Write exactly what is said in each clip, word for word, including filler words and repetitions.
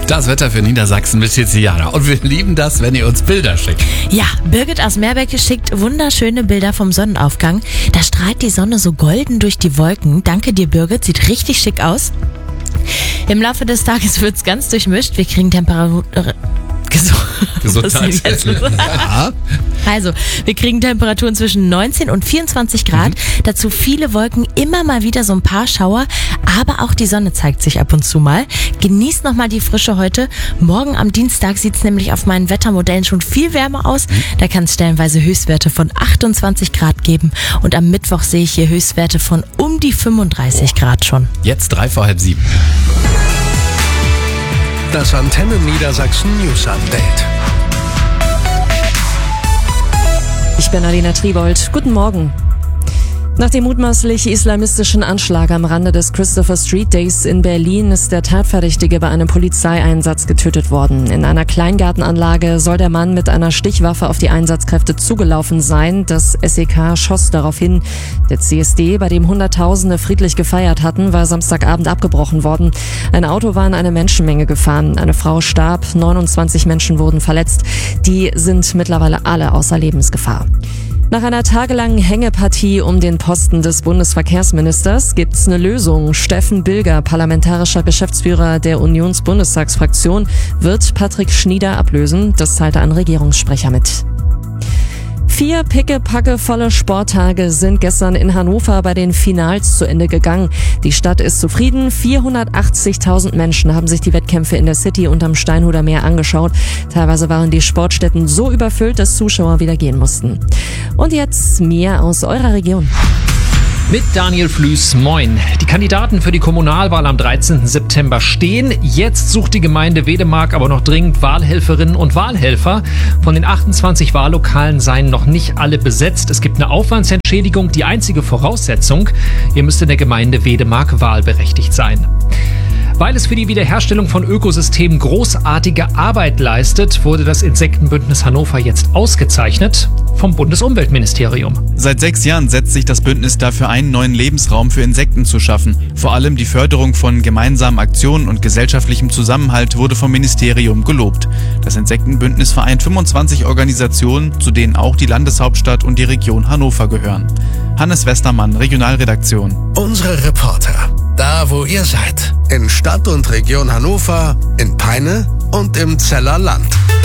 Das Wetter für Niedersachsen mit Tiziana. Und wir lieben das, wenn ihr uns Bilder schickt. Ja, Birgit aus Meerbeck schickt wunderschöne Bilder vom Sonnenaufgang. Da strahlt die Sonne so golden durch die Wolken. Danke dir, Birgit. Sieht richtig schick aus. Im Laufe des Tages wird's ganz durchmischt. Wir kriegen Temperatur... Gesundheit. Ja. Also, wir kriegen Temperaturen zwischen neunzehn und vierundzwanzig Grad. Mhm. Dazu viele Wolken, immer mal wieder so ein paar Schauer. Aber auch die Sonne zeigt sich ab und zu mal. Genießt nochmal die Frische heute. Morgen am Dienstag sieht es nämlich auf meinen Wettermodellen schon viel wärmer aus. Mhm. Da kann es stellenweise Höchstwerte von achtundzwanzig Grad geben. Und am Mittwoch sehe ich hier Höchstwerte von um die fünfunddreißig oh. Grad schon. Jetzt drei vor halb sieben. Das Antenne Niedersachsen News Update. Ich bin Alina Triebold. Guten Morgen. Nach dem mutmaßlich islamistischen Anschlag am Rande des Christopher Street Days in Berlin ist der Tatverdächtige bei einem Polizeieinsatz getötet worden. In einer Kleingartenanlage soll der Mann mit einer Stichwaffe auf die Einsatzkräfte zugelaufen sein. Das S E K schoss darauf hin. Der C S D, bei dem Hunderttausende friedlich gefeiert hatten, war Samstagabend abgebrochen worden. Ein Auto war in eine Menschenmenge gefahren. Eine Frau starb, neunundzwanzig Menschen wurden verletzt. Die sind mittlerweile alle außer Lebensgefahr. Nach einer tagelangen Hängepartie um den Posten des Bundesverkehrsministers gibt's eine Lösung. Steffen Bilger, parlamentarischer Geschäftsführer der Unionsbundestagsfraktion, wird Patrick Schnieder ablösen. Das teilte ein Regierungssprecher mit. Vier pickepackevolle Sporttage sind gestern in Hannover bei den Finals zu Ende gegangen. Die Stadt ist zufrieden. vierhundertachtzigtausend Menschen haben sich die Wettkämpfe in der City und am Steinhuder Meer angeschaut. Teilweise waren die Sportstätten so überfüllt, dass Zuschauer wieder gehen mussten. Und jetzt mehr aus eurer Region. Mit Daniel Flüß, moin. Die Kandidaten für die Kommunalwahl am dreizehnten September stehen. Jetzt sucht die Gemeinde Wedemark aber noch dringend Wahlhelferinnen und Wahlhelfer. Von den achtundzwanzig Wahllokalen seien noch nicht alle besetzt. Es gibt eine Aufwandsentschädigung, die einzige Voraussetzung. Ihr müsst in der Gemeinde Wedemark wahlberechtigt sein. Weil es für die Wiederherstellung von Ökosystemen großartige Arbeit leistet, wurde das Insektenbündnis Hannover jetzt ausgezeichnet vom Bundesumweltministerium. Seit sechs Jahren setzt sich das Bündnis dafür ein, neuen Lebensraum für Insekten zu schaffen. Vor allem die Förderung von gemeinsamen Aktionen und gesellschaftlichem Zusammenhalt wurde vom Ministerium gelobt. Das Insektenbündnis vereint fünfundzwanzig Organisationen, zu denen auch die Landeshauptstadt und die Region Hannover gehören. Hannes Westermann, Regionalredaktion. Unsere Reporter, da wo ihr seid. In Stadt und Region Hannover, in Peine und im Zeller Land.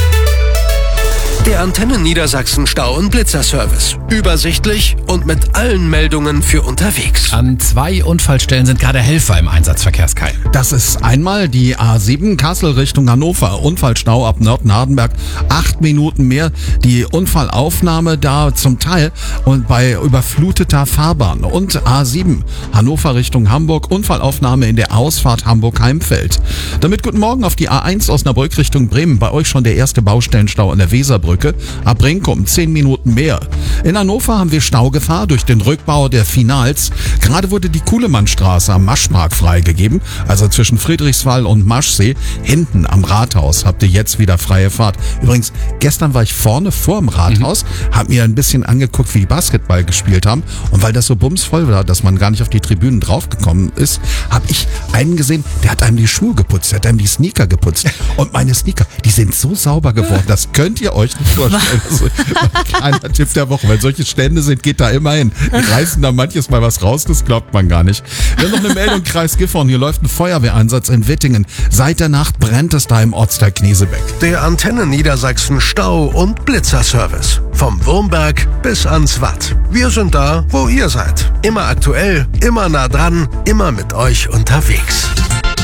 Der Antenne Niedersachsen Stau- und Blitzerservice. Übersichtlich und mit allen Meldungen für unterwegs. An zwei Unfallstellen sind gerade Helfer im Einsatz, Verkehrskai. Das ist einmal die A sieben Kassel Richtung Hannover. Unfallstau ab Nörten-Hardenberg. Acht Minuten mehr. Die Unfallaufnahme da zum Teil und bei überfluteter Fahrbahn. Und A sieben Hannover Richtung Hamburg. Unfallaufnahme in der Ausfahrt Hamburg-Heimfeld. Damit guten Morgen auf die A eins Osnabrück Richtung Bremen. Bei euch schon der erste Baustellenstau an der Weserbrücke. Ab Brinkum zehn Minuten mehr. In Hannover haben wir Staugefahr durch den Rückbau der Finals. Gerade wurde die Kuhlemannstraße am Maschpark freigegeben, also zwischen Friedrichswall und Maschsee. Hinten am Rathaus habt ihr jetzt wieder freie Fahrt. Übrigens, gestern war ich vorne vorm Rathaus, mhm. hab mir ein bisschen angeguckt, wie die Basketball gespielt haben. Und weil das so bumsvoll war, dass man gar nicht auf die Tribünen draufgekommen ist, habe ich einen gesehen, der hat einem die Schuhe geputzt, der hat einem die Sneaker geputzt. Und meine Sneaker, die sind so sauber geworden, das könnt ihr euch nicht vorstellen. Also, kleiner Tipp der Woche. Wenn solche Stände sind, geht da immer hin. Die reißen da manches Mal was raus, das glaubt man gar nicht. Wir haben noch eine Meldung, Kreis Gifhorn. Hier läuft ein Feuerwehreinsatz in Wittingen. Seit der Nacht brennt es da im Ortsteil Knesebeck. Der Antenne Niedersachsen Stau- und Blitzerservice. Vom Wurmberg bis ans Watt. Wir sind da, wo ihr seid. Immer aktuell, immer nah dran, immer mit euch unterwegs.